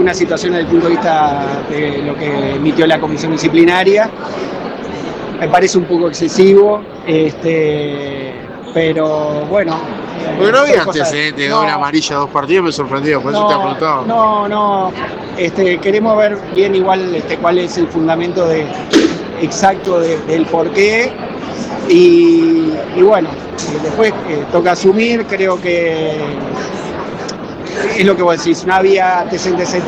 algunas situaciones desde el punto de vista de lo que emitió la comisión disciplinaria. Me parece un poco excesivo, pero bueno. Porque no había Son cosas. antecedentes de una amarilla a 2 partidos, me sorprendió, por eso te No, preguntaba. no. Queremos ver bien igual cuál es el fundamento exacto del porqué. Y bueno, después toca asumir, creo que es lo que vos decís, no había antecedentes